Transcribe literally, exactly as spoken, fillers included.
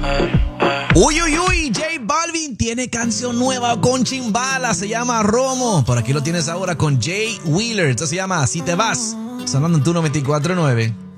Uy, uy, uy, J Balvin tiene canción nueva con Chimbala, se llama Romo. Por aquí lo tienes ahora con Jay Wheeler, esto se llama Si Te Vas, sonando en tu noventa y cuatro nueve.